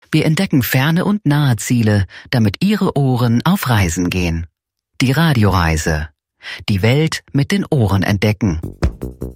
Wir entdecken ferne und nahe Ziele, damit Ihre Ohren auf Reisen gehen. Die Radioreise. Die Welt mit den Ohren entdecken.